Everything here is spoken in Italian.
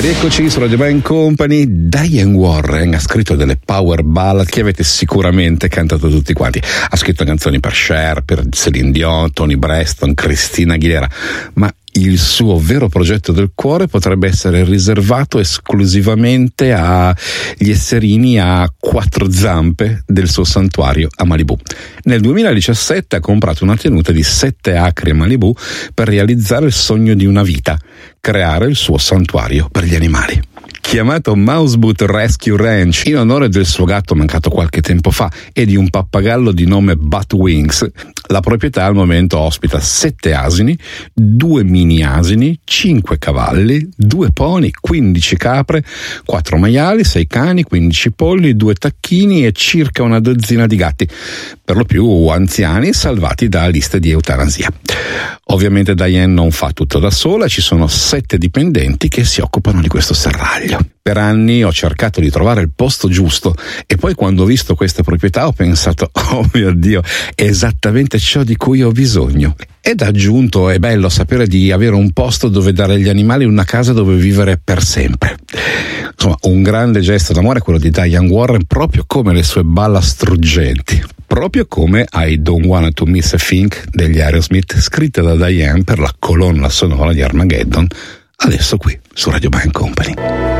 Eccoci su Radio Band Company. Diane Warren ha scritto delle power ballad che avete sicuramente cantato tutti quanti. Ha scritto canzoni per Cher, per Celine Dion, Toni Braxton, Christina Aguilera, ma il suo vero progetto del cuore potrebbe essere riservato esclusivamente agli esserini a 4 zampe del suo santuario a Malibu. Nel 2017 ha comprato una tenuta di 7 acri a Malibu per realizzare il sogno di una vita: creare il suo santuario per gli animali. Chiamato Mouseboot Rescue Ranch in onore del suo gatto mancato qualche tempo fa e di un pappagallo di nome Batwings, la proprietà al momento ospita 7 asini, 2 mini asini, 5 cavalli, 2 pony, 15 capre, 4 maiali, 6 cani, 15 polli, 2 tacchini e circa una dozzina di gatti, per lo più anziani salvati da liste di eutanasia. Ovviamente Diane non fa tutto da sola, ci sono 7 dipendenti che si occupano di questo serraglio. Per anni ho cercato di trovare il posto giusto e poi quando ho visto questa proprietà ho pensato: oh mio Dio, è esattamente ciò di cui ho bisogno. Ed aggiunto, è bello sapere di avere un posto dove dare agli animali una casa dove vivere per sempre. Insomma, un grande gesto d'amore è quello di Diane Warren, proprio come le sue balla struggenti, proprio come I Don't Wanna To Miss a Thing degli Aerosmith, scritta da Diane per la colonna sonora di Armageddon, adesso qui su Radio Band Company.